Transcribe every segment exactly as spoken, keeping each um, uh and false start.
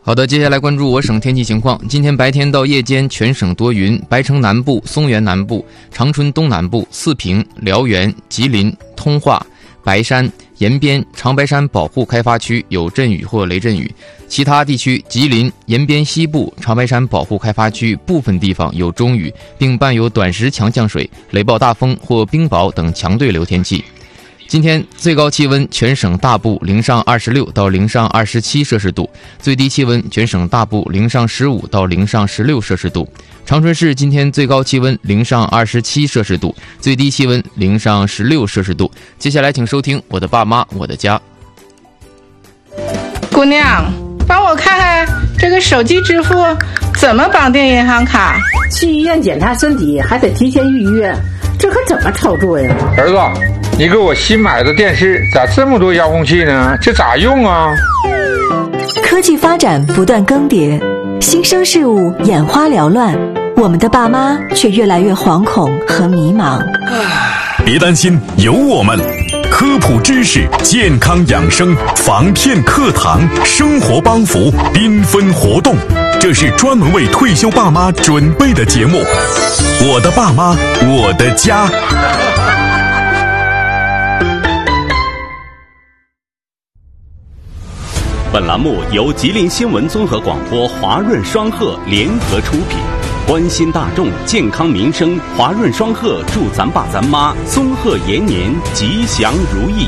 好的，接下来关注我省天气情况。今天白天到夜间全省多云，白城南部、松原南部、长春东南部、四平、辽源、吉林、通化、白山、延边、长白山保护开发区有阵雨或雷阵雨，其他地区吉林、延边西部、长白山保护开发区部分地方有中雨，并伴有短时强降水、雷暴大风或冰雹等强对流天气。今天最高气温全省大部零上二十六到零上二十七摄氏度，最低气温全省大部零上十五到零上十六摄氏度。长春市今天最高气温零上二十七摄氏度，最低气温零上十六摄氏度。接下来请收听我的爸妈我的家。 姑娘，帮我看看这个手机支付怎么绑定银行卡？ 去医院检查身体还得提前预约，这可怎么操作呀？ 儿子，你给我新买的电视咋这么多遥控器呢？这咋用啊？ 科技发展不断更迭，新生事物眼花缭乱，我们的爸妈却越来越惶恐和迷茫。 别担心，有我们，科普知识、健康养生、防骗课堂、生活帮扶、缤纷活动，这是专门为退休爸妈准备的节目。我的爸妈，我的家。 本栏目由吉林新闻综合广播华润双鹤联合出品，关心大众健康民生，华润双鹤祝咱爸咱妈松鹤延年，吉祥如意。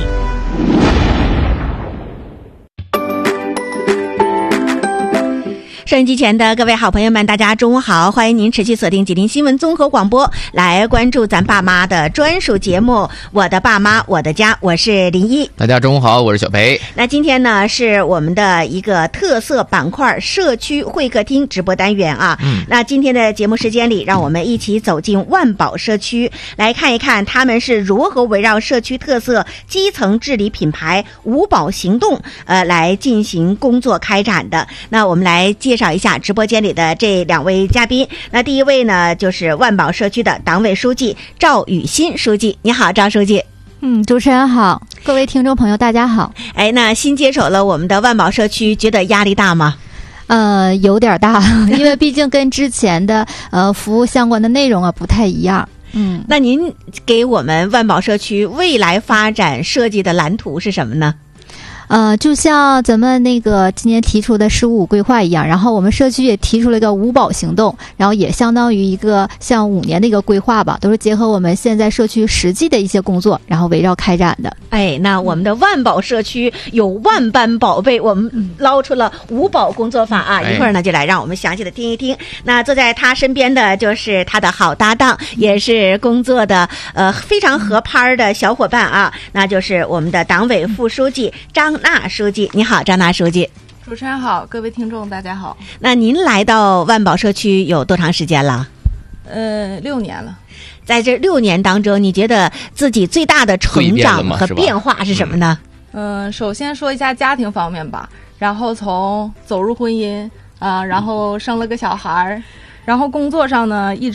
收音机前的各位好朋友们，大家中午好，欢迎您持续锁定吉林新闻综合广播，来关注咱爸妈的专属节目我的爸妈我的家，我是林一。 大家中午好，我是小培。 那今天呢是我们的一个特色板块社区会客厅直播单元啊。嗯，那今天的节目时间里，让我们一起走进万宝社区，来看一看他们是如何围绕社区特色基层治理品牌五保行动呃来进行工作开展的。那我们来介绍一下直播间里的这两位嘉宾。那第一位呢就是万宝社区的党委书记赵雨欣书记。你好，赵书记。 嗯，主持人好，各位听众朋友大家好。 哎，那新接手了我们的万宝社区，觉得压力大吗？ 呃，有点大，因为毕竟跟之前的呃服务相关的内容啊不太一样。嗯， 那您给我们万宝社区未来发展设计的蓝图是什么呢？ 呃，就像咱们那个今年提出的十五五规划一样，然后我们社区也提出了一个五保行动，然后也相当于一个像五年的一个规划吧，都是结合我们现在社区实际的一些工作，然后围绕开展的。 哎，那我们的万宝社区有万般宝贝，我们捞出了五保工作法啊！一会儿呢，就来让我们详细的听一听。那坐在他身边的就是他的好搭档，也是工作的呃非常合拍的小伙伴啊，那就是我们的党委副书记张娜书记。你好，张娜书记。 主持人好，各位听众大家好。 那您来到万宝社区有多长时间了？ 呃，六年了。 在这六年当中，你觉得自己最大的成长和变化是什么呢？ 嗯、呃，首先说一下家庭方面吧，然后从走入婚姻啊、呃，然后生了个小孩，然后工作上呢一直